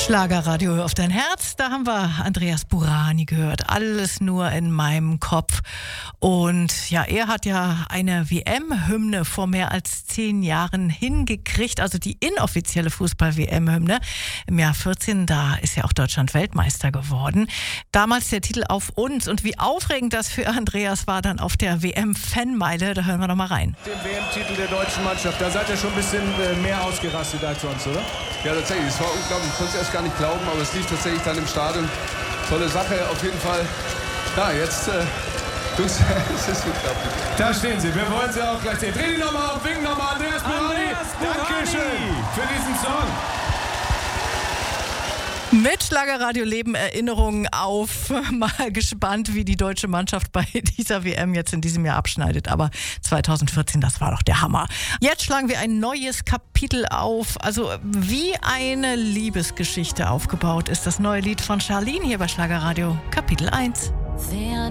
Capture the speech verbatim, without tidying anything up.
Schlagerradio, hör auf dein Herz. Da haben wir Andreas Burani gehört. Alles nur in meinem Kopf. Und ja, er hat ja eine W M-Hymne vor mehr als zehn Jahren hingekriegt. Also die inoffizielle Fußball-W M-Hymne. Im Jahr vierzehn, da ist ja auch Deutschland Weltmeister geworden. Damals der Titel Auf uns. Und wie aufregend das für Andreas war dann auf der W M-Fanmeile. Da hören wir noch mal rein. Den W M-Titel der deutschen Mannschaft, da seid ihr schon ein bisschen mehr ausgerastet als sonst, oder? Ja, tatsächlich. Es war unglaublich. Ich konnte es erst gar nicht glauben, aber es lief tatsächlich dann im Stadion. Tolle Sache, auf jeden Fall. Ja, jetzt, äh, es ist unglaublich. Da stehen sie, wir wollen sie auch gleich sehen. Dreh die nochmal auf, winken nochmal, Andreas Burani. Dankeschön für diesen Song. Mit Schlagerradio Leben Erinnerungen auf. Mal gespannt, wie die deutsche Mannschaft bei dieser W M jetzt in diesem Jahr abschneidet. Aber zwanzig vierzehn, das war doch der Hammer. Jetzt schlagen wir ein neues Kapitel auf. Also wie eine Liebesgeschichte aufgebaut ist das neue Lied von Charlene hier bei Schlagerradio, Kapitel eins.